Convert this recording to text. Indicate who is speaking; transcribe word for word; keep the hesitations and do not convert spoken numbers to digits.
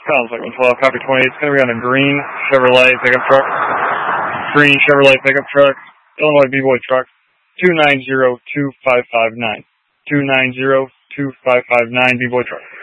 Speaker 1: Sounds like one twelve, copy twenty-eight. It's going to be on a green Chevrolet pickup truck. Green Chevrolet pickup truck. Illinois B-Boy truck. two nine zero two five five nine. two nine zero two five five nine B-Boy truck.